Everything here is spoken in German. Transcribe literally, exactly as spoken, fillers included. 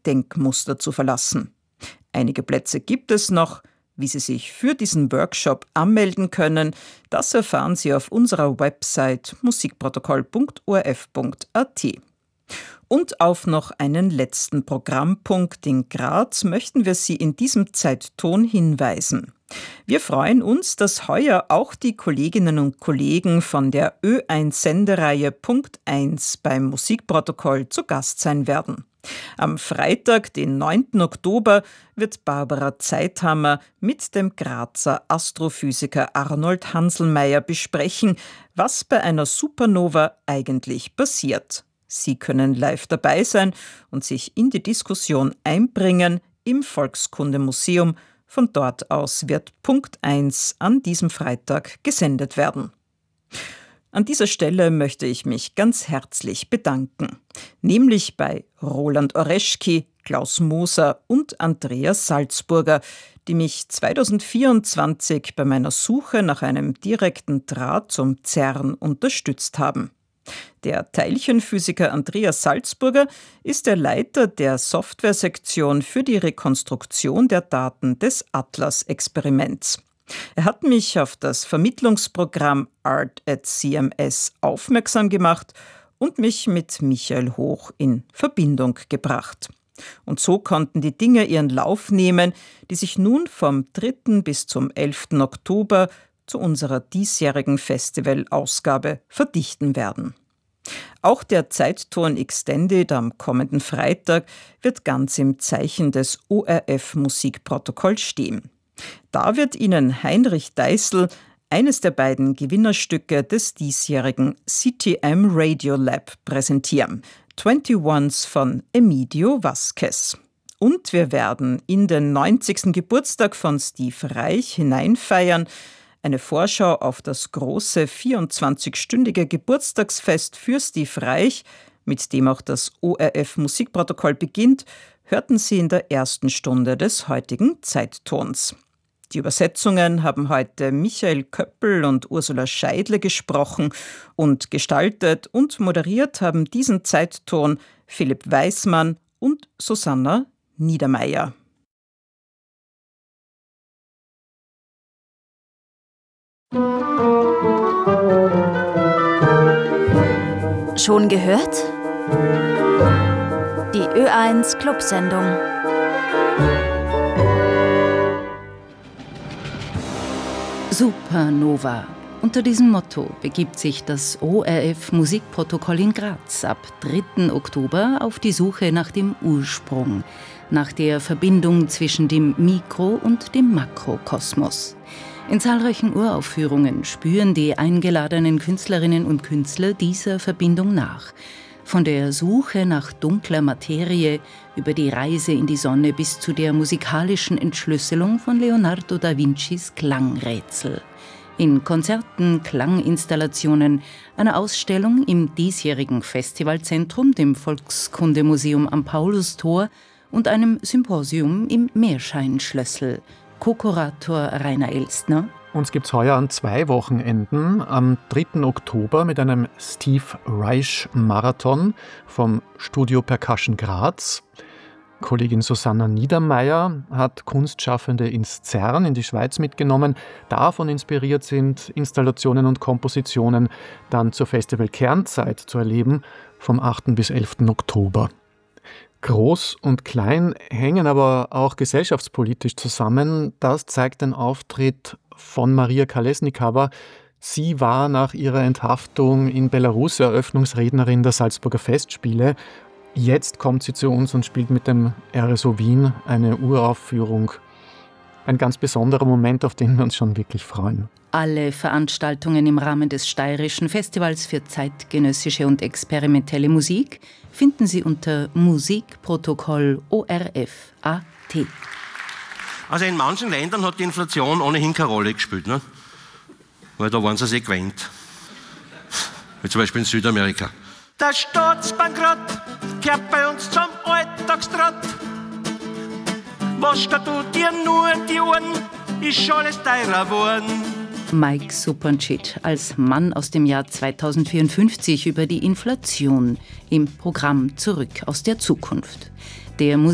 Denkmuster zu verlassen. Einige Plätze gibt es noch. Wie Sie sich für diesen Workshop anmelden können, das erfahren Sie auf unserer Website musikprotokoll punkt o r f punkt a t. Und auf noch einen letzten Programmpunkt in Graz möchten wir Sie in diesem Zeitton hinweisen. Wir freuen uns, dass heuer auch die Kolleginnen und Kollegen von der Ö eins Sendereihe Punkt eins beim Musikprotokoll zu Gast sein werden. Am Freitag, den neunten Oktober, wird Barbara Zeithammer mit dem Grazer Astrophysiker Arnold Hanselmeier besprechen, was bei einer Supernova eigentlich passiert. Sie können live dabei sein und sich in die Diskussion einbringen im Volkskundemuseum. Von dort aus wird Punkt eins an diesem Freitag gesendet werden. An dieser Stelle möchte ich mich ganz herzlich bedanken, nämlich bei Roland Oreschky, Klaus Moser und Andreas Salzburger, die mich zweitausendvierundzwanzig bei meiner Suche nach einem direkten Draht zum CERN unterstützt haben. Der Teilchenphysiker Andreas Salzburger ist der Leiter der Softwaresektion für die Rekonstruktion der Daten des Atlas-Experiments. Er hat mich auf das Vermittlungsprogramm Art at C M S aufmerksam gemacht und mich mit Michael Hoch in Verbindung gebracht. Und so konnten die Dinge ihren Lauf nehmen, die sich nun vom dritten bis zum elften Oktober zu unserer diesjährigen Festivalausgabe verdichten werden. Auch der Zeitton Extended am kommenden Freitag wird ganz im Zeichen des O R F-Musikprotokolls stehen. Da wird Ihnen Heinrich Deißel eines der beiden Gewinnerstücke des diesjährigen C T M Radio Lab präsentieren, einundzwanzig von Emilio Vasquez. Und wir werden in den neunzigsten Geburtstag von Steve Reich hineinfeiern, eine Vorschau auf das große vierundzwanzigstündige Geburtstagsfest für Steve Reich, mit dem auch das O R F-Musikprotokoll beginnt, hörten Sie in der ersten Stunde des heutigen Zeittons. Die Übersetzungen haben heute Michael Köppel und Ursula Scheidle gesprochen und gestaltet und moderiert haben diesen Zeitton Philipp Weismann und Susanna Niedermeyer. Schon gehört? Die Ö eins Clubsendung. Supernova. Unter diesem Motto begibt sich das O R F-Musikprotokoll in Graz ab dritten Oktober auf die Suche nach dem Ursprung, nach der Verbindung zwischen dem Mikro- und dem Makrokosmos. In zahlreichen Uraufführungen spüren die eingeladenen Künstlerinnen und Künstler dieser Verbindung nach. Von der Suche nach dunkler Materie über die Reise in die Sonne bis zu der musikalischen Entschlüsselung von Leonardo da Vincis Klangrätsel. In Konzerten, Klanginstallationen, einer Ausstellung im diesjährigen Festivalzentrum, dem Volkskundemuseum am Paulustor und einem Symposium im Meerscheinschlössl. Co-Kurator Rainer Elstner. Uns gibt es heuer an zwei Wochenenden. Am dritten Oktober mit einem Steve Reich Marathon vom Studio Percussion Graz. Kollegin Susanna Niedermeyer hat Kunstschaffende ins CERN in die Schweiz mitgenommen. Davon inspiriert sind Installationen und Kompositionen dann zur Festival Kernzeit zu erleben, vom achten bis elften Oktober. Groß und klein hängen aber auch gesellschaftspolitisch zusammen. Das zeigt ein Auftritt von Maria Kolesnikova. Sie war nach ihrer Enthaftung in Belarus Eröffnungsrednerin der Salzburger Festspiele. Jetzt kommt sie zu uns und spielt mit dem R S O Wien eine Uraufführung. Ein ganz besonderer Moment, auf den wir uns schon wirklich freuen. Alle Veranstaltungen im Rahmen des Steirischen Festivals für zeitgenössische und experimentelle Musik finden Sie unter Musikprotokoll O R F A T. Also in manchen Ländern hat die Inflation ohnehin keine Rolle gespielt, ne? Weil da waren sie sich gewöhnt. Wie zum Beispiel in Südamerika. Der Staatsbankrott gehört bei uns zum Alltagstrott. Was du dir nur die Ohren, ist alles teurer geworden. Mike Supancic als Mann aus dem Jahr zweitausendvierundfünfzig über die Inflation im Programm Zurück aus der Zukunft. Der